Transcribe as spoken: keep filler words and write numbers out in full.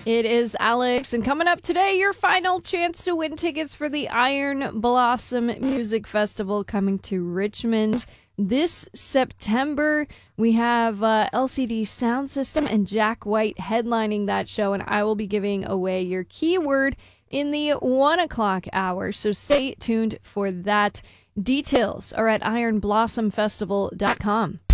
It is Alex, and coming up today, your final chance to win tickets for the Iron Blossom Music Festival coming to Richmond this September. We have uh, L C D Sound System and Jack White headlining that show, and I will be giving away your keyword in the one o'clock hour, so stay tuned for that. Details are at iron blossom festival dot com.